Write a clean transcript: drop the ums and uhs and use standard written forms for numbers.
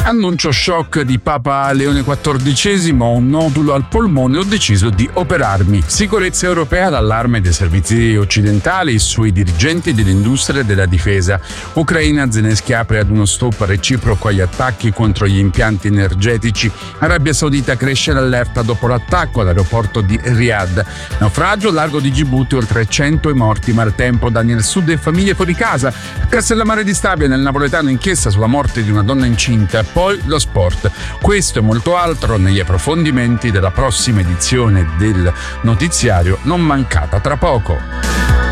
Annuncio shock di Papa Leone XIV, ho un nodulo al polmone, ho deciso di operarmi. Sicurezza europea, l'allarme dei servizi occidentali sui dirigenti dell'industria della difesa. Ucraina, Zelensky apre ad uno stop reciproco agli attacchi contro gli impianti energetici. Arabia Saudita, cresce l'allerta dopo l'attacco all'aeroporto di Riyadh. Naufragio largo di Gibuti, oltre 100 i morti. Maltempo, danni al sud e famiglie fuori casa. Castellammare di Stabia, nel napoletano, inchiesta sulla morte di una donna incinta. Poi lo sport. Questo e molto altro negli approfondimenti della prossima edizione del notiziario, non mancata tra poco.